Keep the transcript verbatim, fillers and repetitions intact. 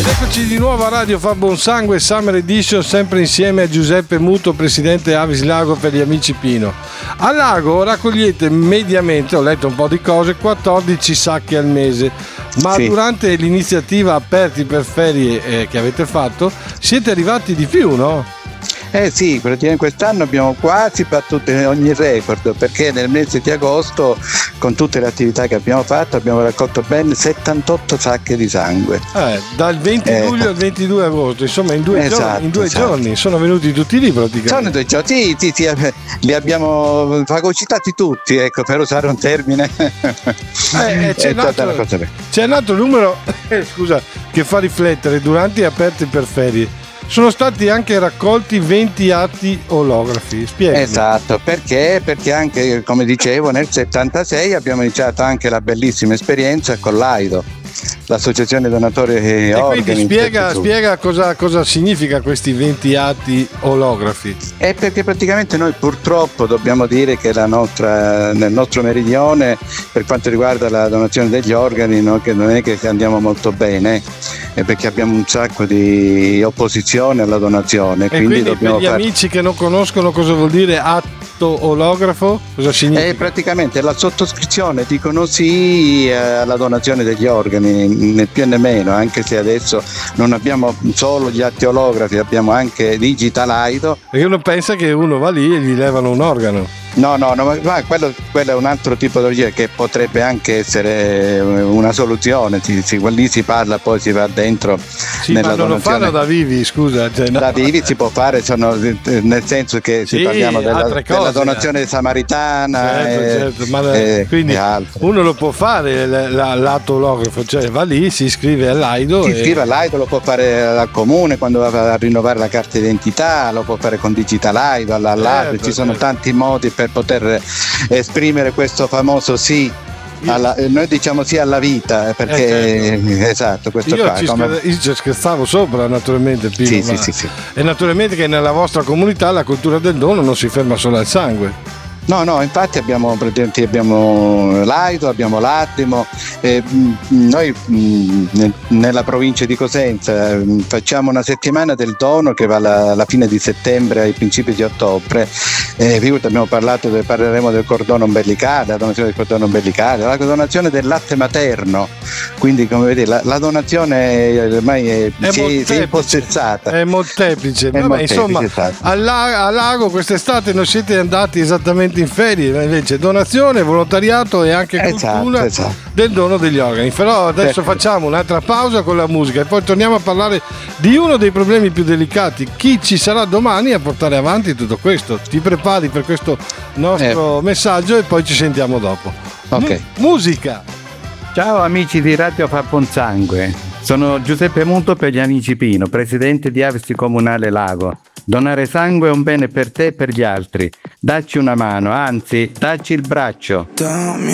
Eccoci di nuovo a Radio Fa Buon Sangue Summer Edition, sempre insieme a Giuseppe Muto, presidente Avis Lago per gli amici Pino. Al lago raccogliete mediamente, ho letto un po' di cose, quattordici sacchi al mese, ma sì, durante l'iniziativa Aperti per Ferie eh, che avete fatto siete arrivati di più, no? Eh sì, praticamente quest'anno abbiamo quasi battuto ogni record, perché nel mese di agosto, con tutte le attività che abbiamo fatto, abbiamo raccolto ben settantotto sacche di sangue. Eh, dal venti eh, luglio al ventidue agosto, insomma in due, esatto, giorni, in due esatto. giorni sono venuti tutti lì praticamente. Sono due giorni, sì, sì, sì, li abbiamo fagocitati tutti, ecco, per usare un termine. Eh, c'è, un altro, c'è un altro numero eh, scusa, che fa riflettere: durante Aperti per Ferie sono stati anche raccolti venti atti olografi. Spiegami. Esatto, perché? Perché anche, come dicevo, nel settantasei abbiamo iniziato anche la bellissima esperienza con l'Aido, l'associazione donatori e organi. Quindi spiega, spiega cosa, cosa significa questi venti atti olografi. È perché praticamente noi purtroppo dobbiamo dire che la nostra, nel nostro meridione, per quanto riguarda la donazione degli organi, no, che non è che andiamo molto bene, è perché abbiamo un sacco di opposizione alla donazione. E quindi, quindi dobbiamo per gli far... amici che non conoscono cosa vuol dire atto olografo, cosa significa? È praticamente la sottoscrizione, dicono sì alla donazione degli organi, né più né meno, anche se adesso non abbiamo solo gli atti olografi, abbiamo anche Digital Aido. Perché uno pensa che uno va lì e gli levano un organo. No, no, no, ma quello, quello è un altro tipo di che potrebbe anche essere una soluzione. Si, si, lì si parla, poi si va dentro. Sì, nella ma non donazione. lo fanno da vivi, scusa. Cioè, no. Da vivi si può fare, sono, nel senso che sì, si parliamo della, cose, della donazione samaritana. Certo, e, certo, ma e, quindi e uno lo può fare l'atto olografo, cioè va lì, si iscrive all'Aido. Si e... iscrive all'Aido, lo può fare al comune quando va a rinnovare la carta d'identità, lo può fare con Digital Aido, all'Allarme, certo, ci sono certo. tanti modi per poter esprimere questo famoso sì. Alla, noi diciamo sì alla vita, perché eh, certo. esatto, questo io qua, ci, come... io ci scherzavo sopra, naturalmente, Pino, sì, ma... sì, sì, sì. E naturalmente che nella vostra comunità la cultura del dono non si ferma solo al sangue. No, no, infatti abbiamo, abbiamo l'Aido, abbiamo l'Attimo, eh, noi mh, nella provincia di Cosenza mh, facciamo una settimana del dono che va alla, alla fine di settembre ai principi di ottobre. Eh, abbiamo parlato, de, parleremo del cordone ombelicale, la donazione del cordone ombelicale, la donazione del latte materno, quindi come vedete la, la donazione ormai è, è, si è, si è impossessata. È molteplice, è Vabbè, molteplice insomma esatto. al, al lago quest'estate non siete andati esattamente in ferie, invece donazione, volontariato e anche cultura esatto, esatto. del dono degli organi. Però adesso Perfetto. facciamo un'altra pausa con la musica e poi torniamo a parlare di uno dei problemi più delicati: chi ci sarà domani a portare avanti tutto questo. Ti prepari per questo nostro eh. messaggio e poi ci sentiamo dopo. Ok. M- musica. Ciao amici di Radio Fa Buon Sangue, sono Giuseppe Muto per gli amici Pino, presidente di Avis Comunale Lago. Donare sangue è un bene per te e per gli altri. Dacci una mano, anzi, dacci il braccio.